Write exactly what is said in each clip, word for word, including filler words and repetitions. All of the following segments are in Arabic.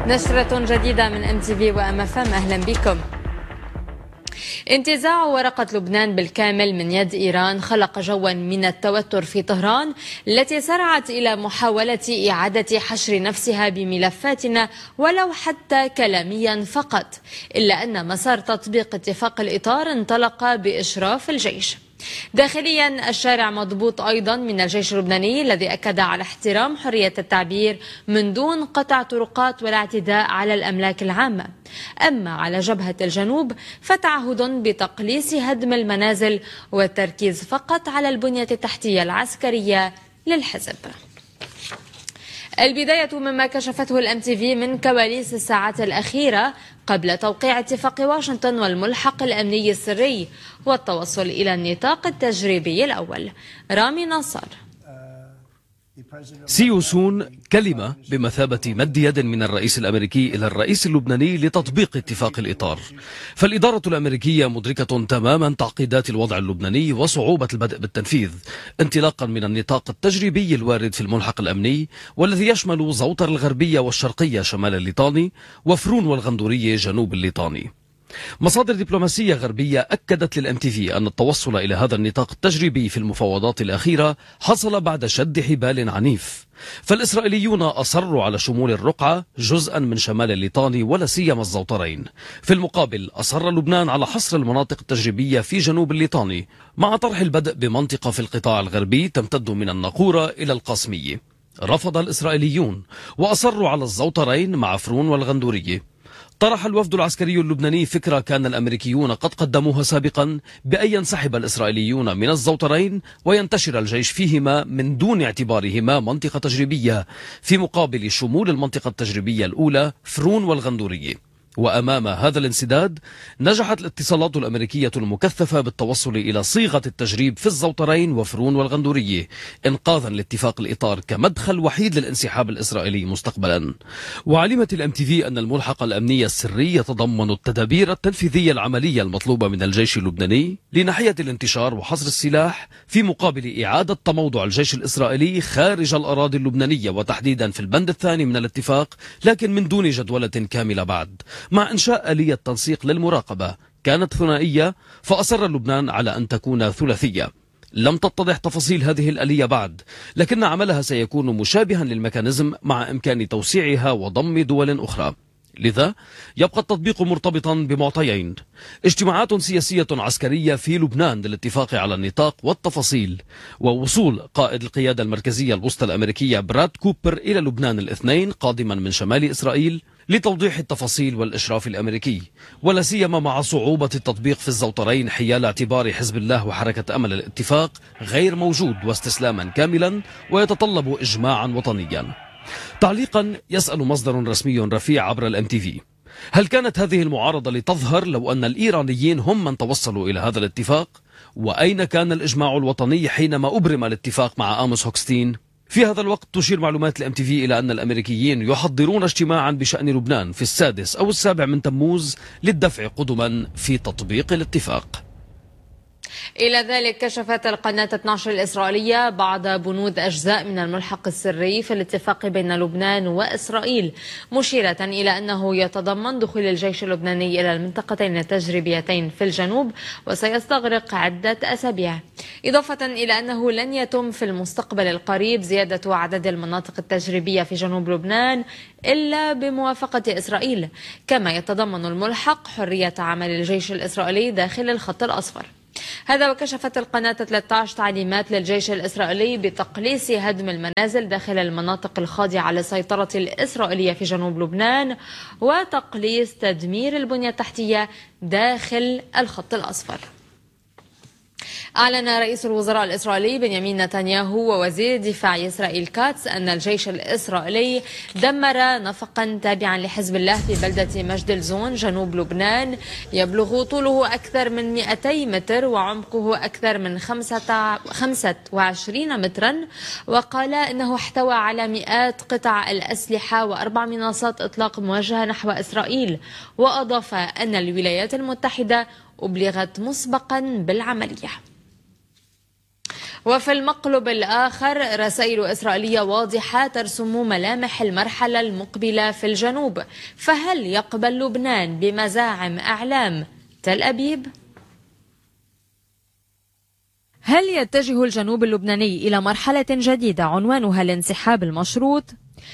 نشرة جديدة من ام تي في وام اف ام، اهلا بكم. انتزاع ورقة لبنان بالكامل من يد إيران خلق جوا من التوتر في طهران، التي سرعت إلى محاولة إعادة حشر نفسها بملفاتنا ولو حتى كلاميا فقط، إلا أن مسار تطبيق اتفاق الإطار انطلق بإشراف الجيش. داخليا الشارع مضبوط أيضا من الجيش اللبناني الذي أكد على احترام حرية التعبير من دون قطع طرقات ولا اعتداء على الأملاك العامة. أما على جبهة الجنوب فتعهد بتقليص هدم المنازل والتركيز فقط على البنية التحتية العسكرية للحزب. البداية مما كشفته الام تي في من كواليس الساعات الأخيرة قبل توقيع اتفاق واشنطن والملحق الأمني السري والتوصل إلى النطاق التجريبي الأول. رامي ناصر. سيوسون كلمة بمثابة مد يد من الرئيس الأمريكي إلى الرئيس اللبناني لتطبيق اتفاق الإطار. فالإدارة الأمريكية مدركة تماما تعقيدات الوضع اللبناني وصعوبة البدء بالتنفيذ، انطلاقا من النطاق التجريبي الوارد في الملحق الأمني والذي يشمل زوطر الغربية والشرقية شمال الليطاني وفرون والغندورية جنوب الليطاني. مصادر دبلوماسية غربية أكدت للام تي في أن التوصل إلى هذا النطاق التجريبي في المفاوضات الأخيرة حصل بعد شد حبال عنيف، فالإسرائيليون أصروا على شمول الرقعة جزءا من شمال الليطاني ولا سيما الزوطرين. في المقابل أصر لبنان على حصر المناطق التجريبية في جنوب الليطاني مع طرح البدء بمنطقة في القطاع الغربي تمتد من الناقورة إلى القاسمية. رفض الإسرائيليون وأصروا على الزوطرين مع فرون والغندورية. طرح الوفد العسكري اللبناني فكرة كان الأمريكيون قد قدموها سابقا بأن ينسحب الإسرائيليون من الزوطرين وينتشر الجيش فيهما من دون اعتبارهما منطقة تجريبية، في مقابل شمول المنطقة التجريبية الأولى فرون والغندورية. وأمام هذا الانسداد نجحت الاتصالات الأمريكية المكثفة بالتوصل إلى صيغة التجريب في الزوطرين وفرون والغندورية إنقاذا لاتفاق الإطار كمدخل وحيد للانسحاب الإسرائيلي مستقبلا. وعلمت الام تي في أن الملحق الأمني السري يتضمن التدابير التنفيذية العملية المطلوبة من الجيش اللبناني لناحية الانتشار وحصر السلاح في مقابل إعادة تموضع الجيش الإسرائيلي خارج الأراضي اللبنانية وتحديدا في البند الثاني من الاتفاق، لكن من دون جدولة كاملة بعد، مع إنشاء آلية تنسيق للمراقبة كانت ثنائية فأصر لبنان على أن تكون ثلاثية. لم تتضح تفاصيل هذه الآلية بعد، لكن عملها سيكون مشابها للميكانيزم مع إمكان توسيعها وضم دول أخرى. لذا يبقى التطبيق مرتبطا بمعطيين: اجتماعات سياسية عسكرية في لبنان للاتفاق على النطاق والتفاصيل، ووصول قائد القيادة المركزية الوسطى الأمريكية براد كوبر إلى لبنان الاثنين قادما من شمال إسرائيل لتوضيح التفاصيل والإشراف الأمريكي، ولا سيما مع صعوبة التطبيق في الزوطرين حيال اعتبار حزب الله وحركة أمل الاتفاق غير موجود واستسلاما كاملا ويتطلب إجماعا وطنيا. تعليقا يسأل مصدر رسمي رفيع عبر الام تي في: هل كانت هذه المعارضة لتظهر لو أن الإيرانيين هم من توصلوا إلى هذا الاتفاق؟ وأين كان الإجماع الوطني حينما أبرم الاتفاق مع آموس هوكستين؟ في هذا الوقت تشير معلومات الام تي في إلى أن الأمريكيين يحضرون اجتماعا بشأن لبنان في السادس أو السابع من تموز للدفع قدما في تطبيق الاتفاق. إلى ذلك كشفت القناة اثني عشر الإسرائيلية بعض بنود أجزاء من الملحق السري في الاتفاق بين لبنان وإسرائيل، مشيرة إلى أنه يتضمن دخول الجيش اللبناني إلى المنطقتين التجريبيتين في الجنوب وسيستغرق عدة أسابيع، إضافة إلى أنه لن يتم في المستقبل القريب زيادة عدد المناطق التجريبية في جنوب لبنان إلا بموافقة إسرائيل. كما يتضمن الملحق حرية عمل الجيش الإسرائيلي داخل الخط الأصفر. هذا وكشفت القناة ثلاثة عشر تعليمات للجيش الإسرائيلي بتقليص هدم المنازل داخل المناطق الخاضعة للسيطرة الإسرائيلية في جنوب لبنان وتقليص تدمير البنية التحتية داخل الخط الأصفر. أعلن رئيس الوزراء الإسرائيلي بنيامين نتنياهو ووزير دفاع إسرائيل كاتس أن الجيش الإسرائيلي دمر نفقا تابعا لحزب الله في بلدة مجد الزون جنوب لبنان يبلغ طوله أكثر من مئتي متر وعمقه أكثر من خمسة وعشرين مترا، وقال أنه احتوى على مئات قطع الأسلحة وأربع منصات إطلاق موجهة نحو إسرائيل، وأضاف أن الولايات المتحدة أبلغت مسبقا بالعملية. وفي المقلب الآخر رسائل إسرائيلية واضحة ترسم ملامح المرحلة المقبلة في الجنوب، فهل يقبل لبنان بمزاعم أعلام تل أبيب؟ هل يتجه الجنوب اللبناني إلى مرحلة جديدة عنوانها الانسحاب المشروط؟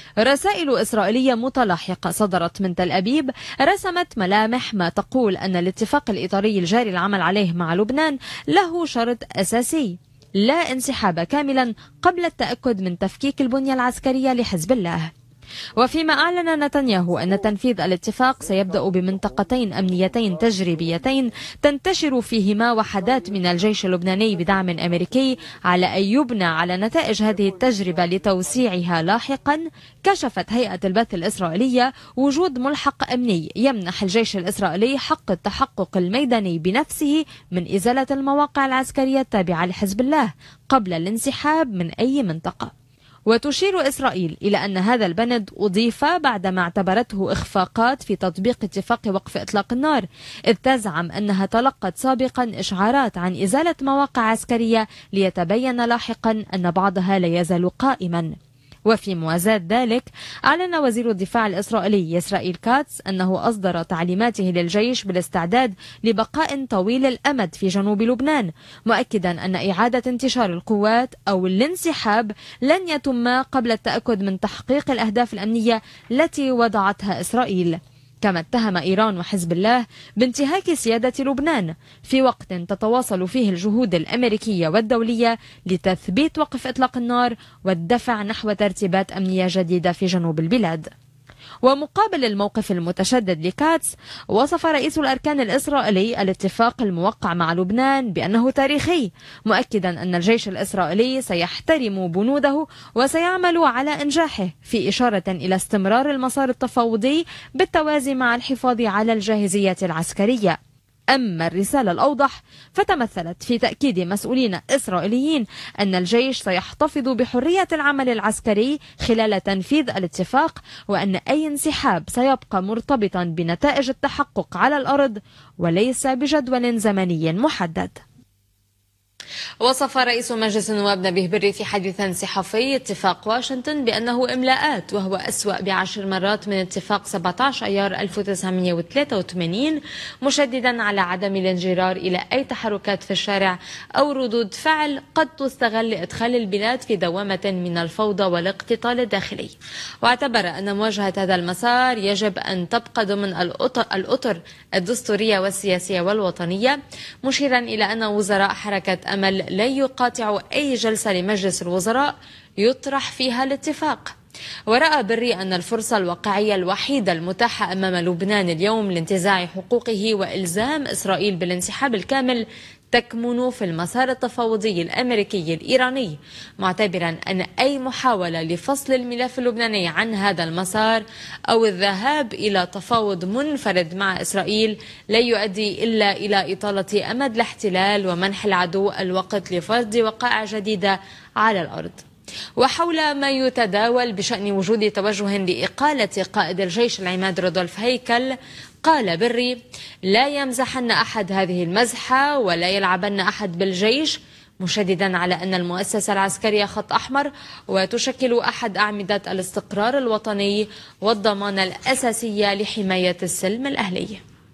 رسائل إسرائيلية متلاحقة صدرت من تل أبيب رسمت ملامح ما تقول أن الاتفاق الإطاري الجاري العمل عليه مع لبنان له شرط أساسي: لا انسحاب كاملا قبل التأكد من تفكيك البنية العسكرية لحزب الله. وفيما أعلن نتنياهو أن تنفيذ الاتفاق سيبدأ بمنطقتين أمنيتين تجريبيتين تنتشر فيهما وحدات من الجيش اللبناني بدعم أمريكي، على أن يبنى على نتائج هذه التجربة لتوسيعها لاحقا، كشفت هيئة البث الإسرائيلية وجود ملحق أمني يمنح الجيش الإسرائيلي حق التحقق الميداني بنفسه من إزالة المواقع العسكرية التابعة لحزب الله قبل الانسحاب من أي منطقة. وتشير إسرائيل إلى أن هذا البند أضيف بعدما اعتبرته إخفاقات في تطبيق اتفاق وقف إطلاق النار، إذ تزعم أنها تلقت سابقا إشعارات عن إزالة مواقع عسكرية ليتبين لاحقا أن بعضها لا يزال قائما. وفي موازاة ذلك أعلن وزير الدفاع الإسرائيلي إسرائيل كاتس أنه أصدر تعليماته للجيش بالاستعداد لبقاء طويل الأمد في جنوب لبنان، مؤكدا أن إعادة انتشار القوات أو الانسحاب لن يتم قبل التأكد من تحقيق الأهداف الأمنية التي وضعتها إسرائيل. كما اتهم إيران وحزب الله بانتهاك سيادة لبنان في وقت تتواصل فيه الجهود الأمريكية والدولية لتثبيت وقف إطلاق النار والدفع نحو ترتيبات أمنية جديدة في جنوب البلاد. ومقابل الموقف المتشدد لكاتس، وصف رئيس الأركان الإسرائيلي الاتفاق الموقع مع لبنان بأنه تاريخي، مؤكدا أن الجيش الإسرائيلي سيحترم بنوده وسيعمل على إنجاحه، في إشارة إلى استمرار المسار التفاوضي بالتوازي مع الحفاظ على الجاهزية العسكرية. أما الرسالة الأوضح فتمثلت في تأكيد مسؤولين إسرائيليين أن الجيش سيحتفظ بحرية العمل العسكري خلال تنفيذ الاتفاق، وأن أي انسحاب سيبقى مرتبطا بنتائج التحقق على الأرض وليس بجدول زمني محدد. وصف رئيس مجلس النواب نبيه بري في حديث صحفي اتفاق واشنطن بأنه إملاءات، وهو أسوأ بعشر مرات من اتفاق سبعة عشر أيار ألف وتسعمئة وثلاثة وثمانين، مشددا على عدم الانجرار إلى أي تحركات في الشارع أو ردود فعل قد تستغل لإدخال البلاد في دوامة من الفوضى والاقتتال الداخلي. واعتبر أن مواجهة هذا المسار يجب أن تبقى ضمن الأطر الدستورية والسياسية والوطنية، مشيرا إلى أن وزراء حركة أمل لا يقاطع أي جلسة لمجلس الوزراء يطرح فيها الاتفاق. ورأى بري أن الفرصة الواقعية الوحيدة المتاحة أمام لبنان اليوم لانتزاع حقوقه وإلزام إسرائيل بالانسحاب الكامل تكمن في المسار التفاوضي الأمريكي الإيراني، معتبرا أن أي محاولة لفصل الملف اللبناني عن هذا المسار أو الذهاب إلى تفاوض منفرد مع إسرائيل لا يؤدي إلا إلى إطالة أمد الاحتلال ومنح العدو الوقت لفرض وقائع جديدة على الأرض. وحول ما يتداول بشأن وجود توجه لإقالة قائد الجيش العماد رودولف هيكل، قال بري: لا يمزحن أحد هذه المزحة ولا يلعبن أحد بالجيش، مشددا على أن المؤسسة العسكرية خط أحمر وتشكل أحد أعمدة الاستقرار الوطني والضمانة الأساسية لحماية السلم الأهلي.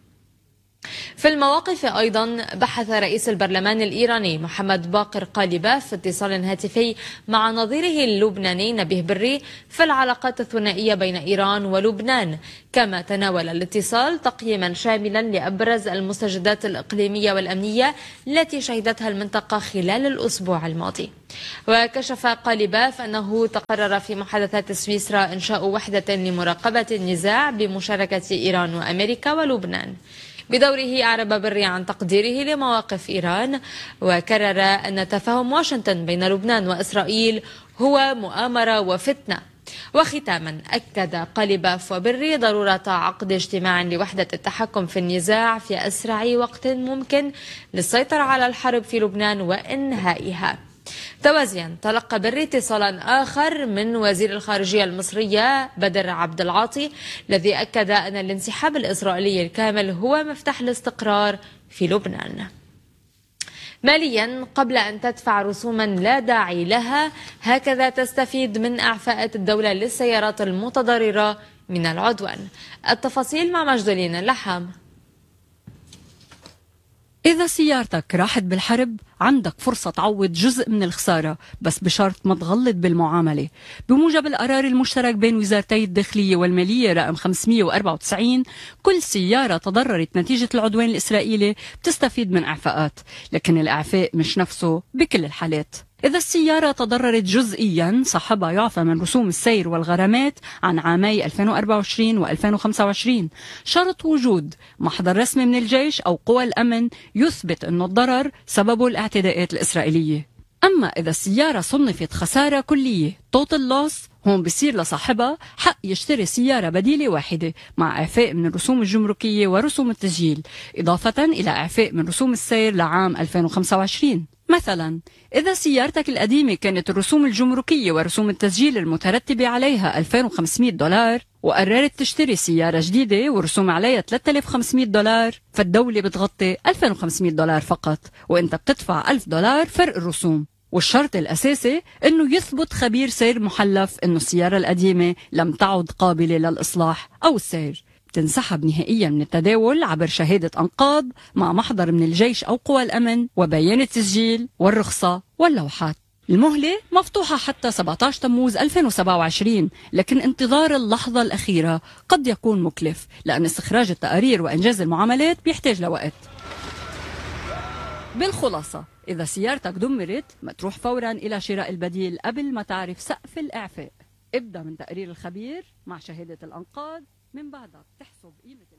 في المواقف أيضا بحث رئيس البرلمان الإيراني محمد باقر قالباف في اتصال هاتفي مع نظيره اللبناني نبيه بري في العلاقات الثنائية بين إيران ولبنان، كما تناول الاتصال تقييما شاملا لأبرز المستجدات الإقليمية والأمنية التي شهدتها المنطقة خلال الأسبوع الماضي. وكشف قالباف أنه تقرر في محادثات سويسرا إنشاء وحدة لمراقبة النزاع بمشاركة إيران وأمريكا ولبنان. بدوره أعرب بري عن تقديره لمواقف إيران، وكرر أن تفاهم واشنطن بين لبنان وإسرائيل هو مؤامرة وفتنة. وختاما أكد قالباف وبري ضرورة عقد اجتماع لوحدة التحكم في النزاع في أسرع وقت ممكن للسيطرة على الحرب في لبنان وإنهائها. توازيا تلقى بري اتصالا آخر من وزير الخارجية المصرية بدر عبد العاطي، الذي أكد أن الانسحاب الإسرائيلي الكامل هو مفتاح الاستقرار في لبنان. ماليا قبل أن تدفع رسوما لا داعي لها، هكذا تستفيد من إعفاءات الدولة للسيارات المتضررة من العدوان. التفاصيل مع مجدولين اللحام. إذا سيارتك راحت بالحرب عندك فرصة تعوض جزء من الخسارة، بس بشرط ما تغلط بالمعاملة. بموجب القرار المشترك بين وزارتي الداخلية والمالية رقم خمسمئة وأربعة وتسعين، كل سيارة تضررت نتيجة العدوان الإسرائيلي بتستفيد من إعفاءات، لكن الإعفاء مش نفسه بكل الحالات. إذا السيارة تضررت جزئيا صاحبها يعفى من رسوم السير والغرامات عن عامي ألفين وأربعة وعشرين وألفين وخمسة وعشرين، شرط وجود محضر رسمي من الجيش أو قوى الأمن يثبت أنه الضرر سببه الاعتداءات الإسرائيلية. أما إذا السيارة صنفت خسارة كلية total loss، هون بصير لصاحبها حق يشتري سيارة بديلة واحدة مع إعفاء من الرسوم الجمركية ورسوم التسجيل، إضافة إلى إعفاء من رسوم السير لعام ألفين وخمسة وعشرين. مثلا إذا سيارتك القديمة كانت الرسوم الجمركية ورسوم التسجيل المترتبة عليها ألفين وخمسمئة دولار، وقررت تشتري سيارة جديدة ورسوم عليها ثلاثة آلاف وخمسمئة دولار، فالدولة بتغطي ألفين وخمسمئة دولار فقط، وانت بتدفع ألف دولار فرق الرسوم. والشرط الأساسي أنه يثبت خبير سير محلف أنه السيارة القديمة لم تعد قابلة للإصلاح أو السير. تنسحب نهائيا من التداول عبر شهادة أنقاض مع محضر من الجيش أو قوى الأمن وبيان التسجيل والرخصة واللوحات. المهلة مفتوحة حتى سبعة عشر تموز ألفين وسبعة وعشرين، لكن انتظار اللحظة الأخيرة قد يكون مكلف، لأن استخراج التقارير وإنجاز المعاملات بيحتاج لوقت. بالخلاصة إذا سيارتك دمرت ما تروح فورا إلى شراء البديل قبل ما تعرف سقف الإعفاء. ابدأ من تقرير الخبير مع شهادة الأنقاض، من بعدها بتحسب قيمة